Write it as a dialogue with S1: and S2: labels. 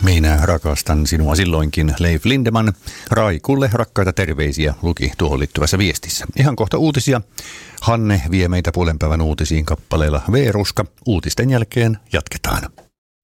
S1: Minä rakastan sinua silloinkin, Leif Lindeman. Raikulle rakkaita terveisiä luki tuohon liittyvässä viestissä. Ihan kohta uutisia. Hanne vie meitä puolenpäivän uutisiin kappaleella V-ruska. Uutisten jälkeen jatketaan.